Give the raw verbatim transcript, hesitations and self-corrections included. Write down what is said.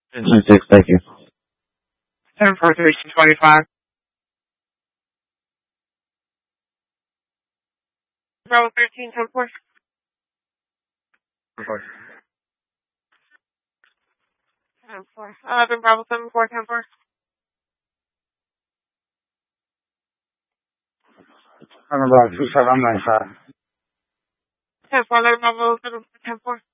twenty-six, thank you. ten four three twenty-five. Bravo thirteen, ten four. ten four. eleven, Bravo seven four, ten four. eleven, Bravo two seven, nine five. ten four, eleven, Bravo seven four, ten four.